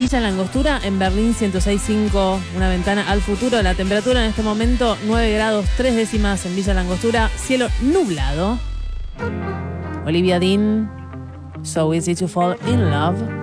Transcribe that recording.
Villa Langostura, en Berlín 106.5, una ventana al futuro. La temperatura en este momento 9 grados 3 décimas en Villa Langostura, cielo nublado. Olivia Dean, So Easy to Fall in Love.